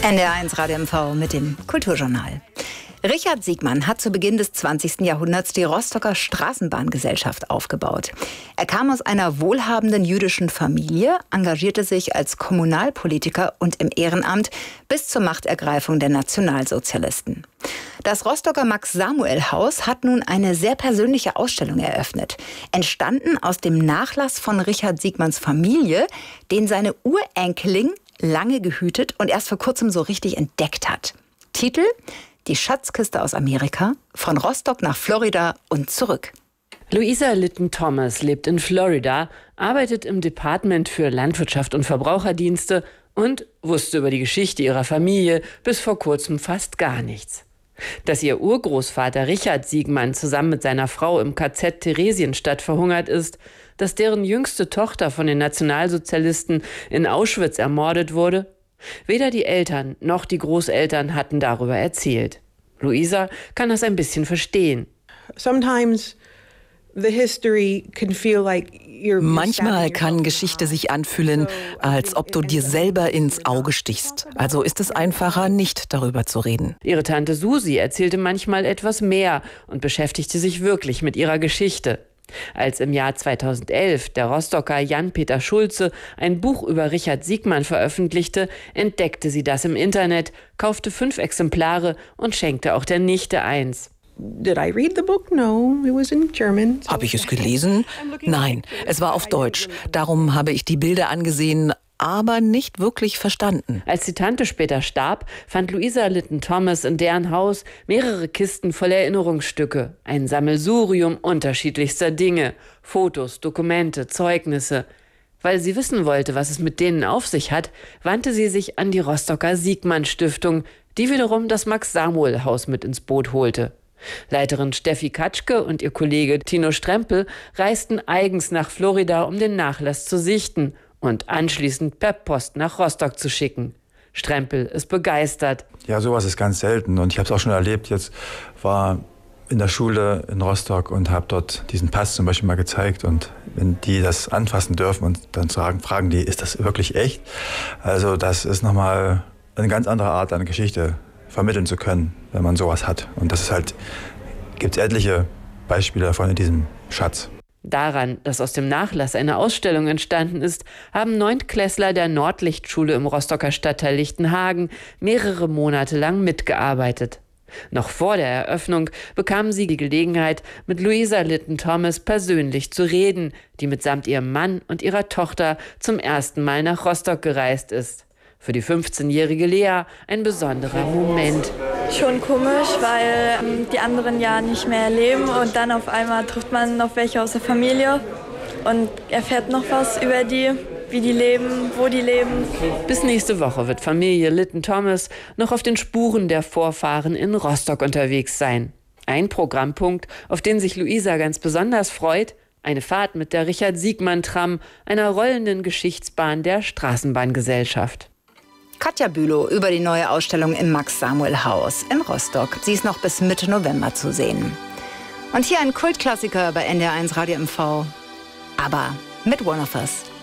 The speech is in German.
NDR1 Radio MV mit dem Kulturjournal. Richard Siegmann hat zu Beginn des 20. Jahrhunderts die Rostocker Straßenbahngesellschaft aufgebaut. Er kam aus einer wohlhabenden jüdischen Familie, engagierte sich als Kommunalpolitiker und im Ehrenamt bis zur Machtergreifung der Nationalsozialisten. Das Rostocker Max-Samuel-Haus hat nun eine sehr persönliche Ausstellung eröffnet. Entstanden aus dem Nachlass von Richard Siegmanns Familie, den seine Urenkelin lange gehütet und erst vor kurzem so richtig entdeckt hat. Titel: Die Schatzkiste aus Amerika, von Rostock nach Florida und zurück. Louisa Litton Thomas lebt in Florida, arbeitet im Department für Landwirtschaft und Verbraucherdienste und wusste über die Geschichte ihrer Familie bis vor kurzem fast gar nichts. Dass ihr Urgroßvater Richard Siegmann zusammen mit seiner Frau im KZ Theresienstadt verhungert ist, dass deren jüngste Tochter von den Nationalsozialisten in Auschwitz ermordet wurde, weder die Eltern noch die Großeltern hatten darüber erzählt. Louisa kann das ein bisschen verstehen. Manchmal kann Geschichte sich anfühlen, als ob du dir selber ins Auge stichst. Also ist es einfacher, nicht darüber zu reden. Ihre Tante Susi erzählte manchmal etwas mehr und beschäftigte sich wirklich mit ihrer Geschichte. Als im Jahr 2011 der Rostocker Jan-Peter Schulze ein Buch über Richard Siegmann veröffentlichte, entdeckte sie das im Internet, kaufte 5 Exemplare und schenkte auch der Nichte eins. Habe ich es gelesen? Nein, es war auf Deutsch. Darum habe ich die Bilder angesehen, aber nicht wirklich verstanden. Als die Tante später starb, fand Louisa Litton Thomas in deren Haus mehrere Kisten voller Erinnerungsstücke, ein Sammelsurium unterschiedlichster Dinge, Fotos, Dokumente, Zeugnisse. Weil sie wissen wollte, was es mit denen auf sich hat, wandte sie sich an die Rostocker Siegmann-Stiftung, die wiederum das Max-Samuel-Haus mit ins Boot holte. Leiterin Steffi Katschke und ihr Kollege Tino Strempel reisten eigens nach Florida, um den Nachlass zu sichten und anschließend per Post nach Rostock zu schicken. Strempel ist begeistert. Ja, sowas ist ganz selten und ich habe es auch schon erlebt. Jetzt war in der Schule in Rostock und habe dort diesen Pass zum Beispiel mal gezeigt. Und wenn die das anfassen dürfen und dann fragen die, ist das wirklich echt? Also das ist nochmal eine ganz andere Art, eine Geschichte vermitteln zu können, wenn man sowas hat. Und das ist halt, gibt es etliche Beispiele davon in diesem Schatz. Daran, dass aus dem Nachlass eine Ausstellung entstanden ist, haben Neuntklässler der Nordlichtschule im Rostocker Stadtteil Lichtenhagen mehrere Monate lang mitgearbeitet. Noch vor der Eröffnung bekamen sie die Gelegenheit, mit Louisa Litton Thomas persönlich zu reden, die mitsamt ihrem Mann und ihrer Tochter zum ersten Mal nach Rostock gereist ist. Für die 15-jährige Lea ein besonderer Moment. Schon komisch, weil die anderen ja nicht mehr leben und dann auf einmal trifft man noch welche aus der Familie und erfährt noch was über die, wie die leben, wo die leben. Bis nächste Woche wird Familie Litton Thomas noch auf den Spuren der Vorfahren in Rostock unterwegs sein. Ein Programmpunkt, auf den sich Louisa ganz besonders freut: eine Fahrt mit der Richard Siegmann-Tram, einer rollenden Geschichtsbahn der Straßenbahngesellschaft. Katja Bülow über die neue Ausstellung im Max-Samuel-Haus in Rostock. Sie ist noch bis Mitte November zu sehen. Und hier ein Kultklassiker bei NDR1 Radio MV. Aber mit One of Us.